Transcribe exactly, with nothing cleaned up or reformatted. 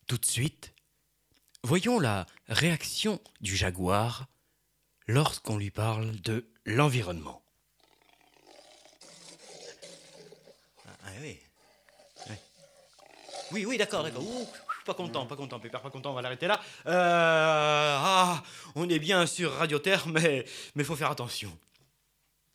Tout de suite, voyons la réaction du jaguar lorsqu'on lui parle de l'environnement. Ah oui. Oui, oui, oui, d'accord, d'accord. Ouh, pas content, pas content, Pépère, pas content, on va l'arrêter là. Euh, ah, on est bien sur Radio Terre, mais mais faut faire attention.